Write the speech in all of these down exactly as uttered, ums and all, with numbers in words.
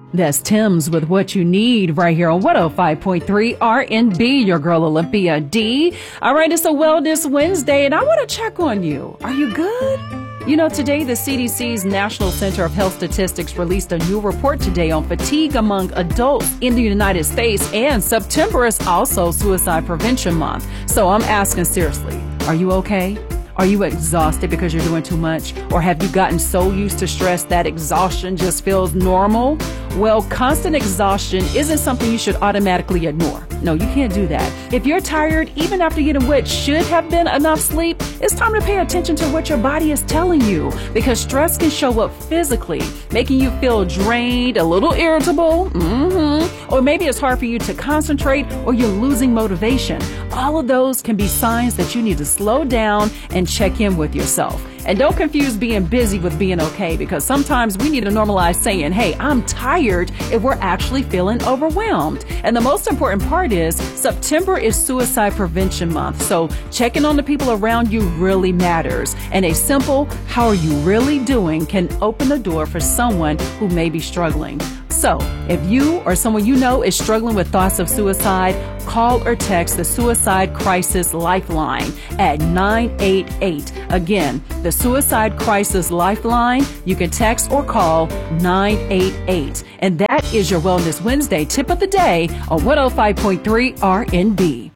That's Tim's with What You Need right here on one oh five point three R and B, your girl Olympia D. All right, it's a Wellness Wednesday, and I want to check on you. Are you good? You know, today the C D C's National Center of Health Statistics released a new report today on fatigue among adults in the United States, and September is also Suicide Prevention Month. So I'm asking seriously, are you okay? Are you exhausted because you're doing too much? Or have you gotten so used to stress that exhaustion just feels normal? Well, constant exhaustion isn't something you should automatically ignore. No, you can't do that. If you're tired, even after getting what should have been enough sleep, it's time to pay attention to what your body is telling you, because stress can show up physically, making you feel drained, a little irritable, mm-hmm. or maybe it's hard for you to concentrate, or you're losing motivation. All of those can be signs that you need to slow down and check in with yourself. And don't confuse being busy with being okay, because sometimes we need to normalize saying, hey, I'm tired, if we're actually feeling overwhelmed. And the most important part is September is Suicide Prevention Month. So checking on the people around you really matters. And a simple, how are you really doing, can open the door for someone who may be struggling. So if you or someone you know is struggling with thoughts of suicide, call or text the Suicide Crisis Lifeline at nine eight eight. Again, the Suicide Crisis Lifeline, you can text or call nine eight eight. And that is your Wellness Wednesday tip of the day on one oh five point three R and B.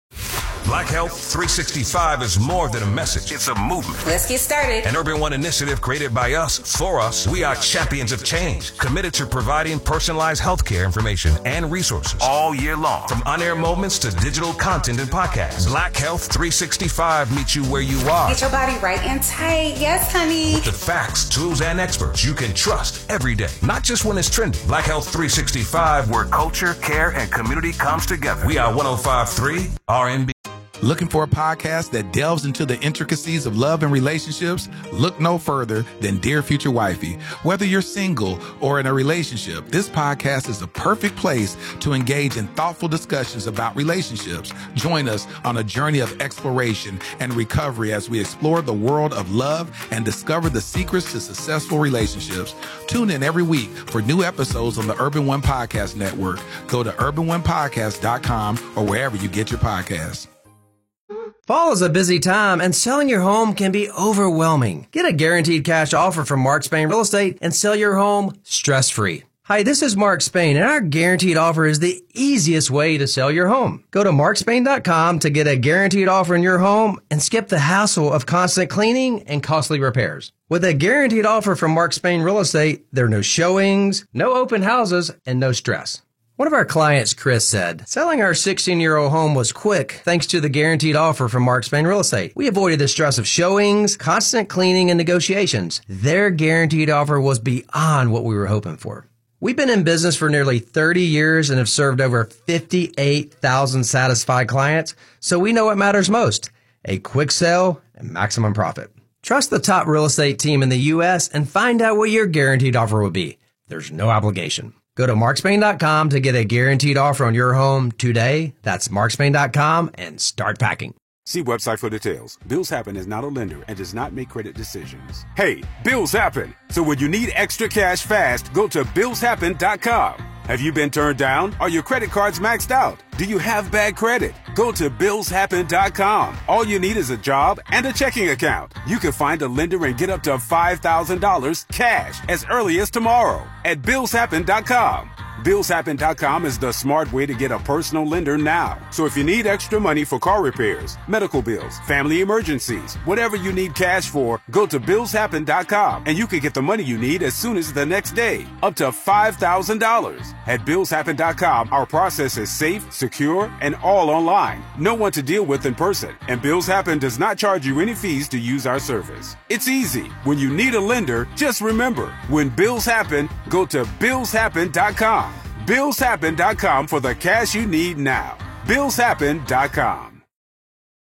Black Health three sixty-five is more than a message. It's a movement. Let's get started. An Urban One initiative created by us, for us. We are champions of change, committed to providing personalized healthcare information and resources all year long. From on-air moments to digital content and podcasts, Black Health three sixty-five meets you where you are. Get your body right and tight. Yes, honey. With the facts, tools, and experts you can trust every day, not just when it's trending. Black Health three sixty-five, where culture, care, and community comes together. We are one oh five point three R and B. Looking for a podcast that delves into the intricacies of love and relationships? Look no further than Dear Future Wifey. Whether you're single or in a relationship, this podcast is a perfect place to engage in thoughtful discussions about relationships. Join us on a journey of exploration and recovery as we explore the world of love and discover the secrets to successful relationships. Tune in every week for new episodes on the Urban One Podcast Network. Go to urban one podcast dot com or wherever you get your podcasts. Fall is a busy time, and selling your home can be overwhelming. Get a guaranteed cash offer from Mark Spain Real Estate and sell your home stress-free. Hi, this is Mark Spain, and our guaranteed offer is the easiest way to sell your home. Go to mark spain dot com to get a guaranteed offer in your home and skip the hassle of constant cleaning and costly repairs. With a guaranteed offer from Mark Spain Real Estate, there are no showings, no open houses, and no stress. One of our clients, Chris, said, selling our sixteen-year-old home was quick thanks to the guaranteed offer from Mark Spain Real Estate. We avoided the stress of showings, constant cleaning, and negotiations. Their guaranteed offer was beyond what we were hoping for. We've been in business for nearly thirty years and have served over fifty-eight thousand satisfied clients, so we know what matters most: a quick sale and maximum profit. Trust the top real estate team in the U S and find out what your guaranteed offer will be. There's no obligation. Go to mark spain dot com to get a guaranteed offer on your home today. That's mark spain dot com and start packing. See website for details. Bills Happen is not a lender and does not make credit decisions. Hey, bills happen. So when you need extra cash fast, go to bills happen dot com. Have you been turned down? Are your credit cards maxed out? Do you have bad credit? Go to bills happen dot com. All you need is a job and a checking account. You can find a lender and get up to five thousand dollars cash as early as tomorrow at bills happen dot com. bills happen dot com is the smart way to get a personal lender now. So if you need extra money for car repairs, medical bills, family emergencies, whatever you need cash for, go to bills happen dot com and you can get the money you need as soon as the next day, up to five thousand dollars. At bills happen dot com, our process is safe, secure, and all online. No one to deal with in person, and Bills Happen does not charge you any fees to use our service. It's easy. When you need a lender, just remember, when bills happen, go to bills happen dot com. bills happen dot com for the cash you need now. bills happen dot com.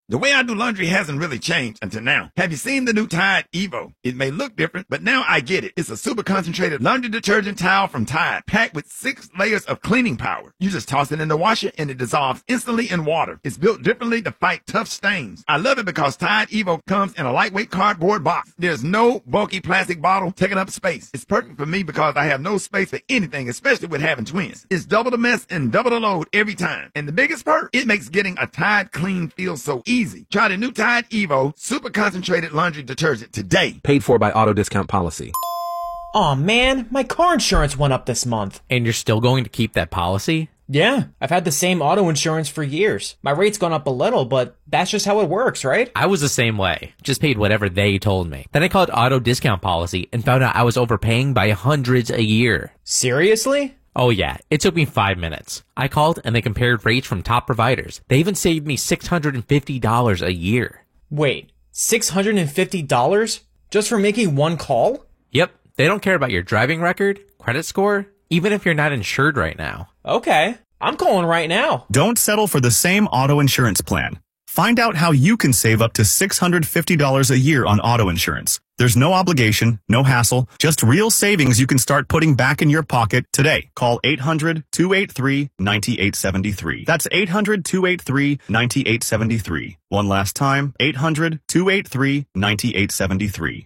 The way I do laundry hasn't really changed until now. Have you seen the new Tide Evo? It may look different, but now I get it. It's a super concentrated laundry detergent towel from Tide, packed with six layers of cleaning power. You just toss it in the washer and it dissolves instantly in water. It's built differently to fight tough stains. I love it because Tide Evo comes in a lightweight cardboard box. There's no bulky plastic bottle taking up space. It's perfect for me because I have no space for anything, especially with having twins. It's double the mess and double the load every time. And the biggest perk, it makes getting a Tide clean feel so easy. Try the new Tide Evo super concentrated laundry detergent today. Paid for by Auto Discount Policy. Aw, man, my car insurance went up this month. And you're still going to keep that policy? Yeah, I've had the same auto insurance for years. My rate's gone up a little, but that's just how it works, right? I was the same way. Just paid whatever they told me. Then I called Auto Discount Policy and found out I was overpaying by hundreds a year. Seriously? Oh yeah, it took me five minutes. I called and they compared rates from top providers. They even saved me six hundred fifty dollars a year. Wait, six hundred fifty dollars? Just for making one call? Yep, they don't care about your driving record, credit score, even if you're not insured right now. Okay, I'm calling right now. Don't settle for the same auto insurance plan. Find out how you can save up to six hundred fifty dollars a year on auto insurance. There's no obligation, no hassle, just real savings you can start putting back in your pocket today. Call eight hundred, two eight three, nine eight seven three. That's eight hundred, two eight three, nine eight seven three. One last time, eight hundred, two eight three, nine eight seven three.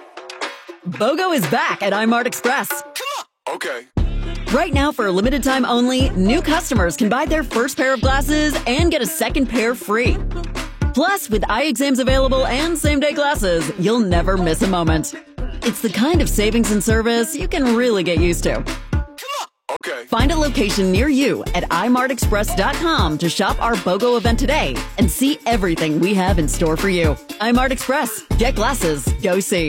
BOGO is back at iMart Express. Okay. Right now, for a limited time only, new customers can buy their first pair of glasses and get a second pair free. Plus, with eye exams available and same-day glasses, you'll never miss a moment. It's the kind of savings and service you can really get used to. Okay. Find a location near you at i mart express dot com to shop our BOGO event today and see everything we have in store for you. iMart Express. Get glasses. Go see.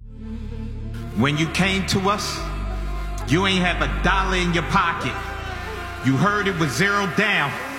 When you came to us, you ain't have a dollar in your pocket. You heard it was zero down.